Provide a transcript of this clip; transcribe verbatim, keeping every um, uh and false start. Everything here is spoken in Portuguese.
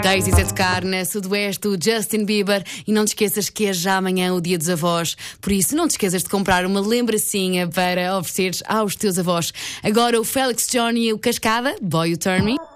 Daisies a tocar na Sudoeste, o Justin Bieber. E não te esqueças que é já amanhã o dia dos avós. Por isso, não te esqueças de comprar uma lembrancinha para ofereceres aos teus avós. Agora o Félix John e o Cascada, Boy You Turn Me.